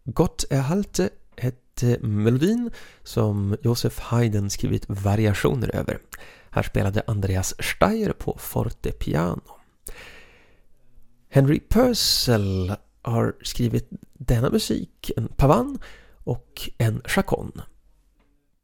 Gott är halte hette melodin som Joseph Haydn skrivit variationer över. Här spelade Andreas Steyr på fortepiano. Henry Purcell har skrivit denna musik, en pavan och en chaconne.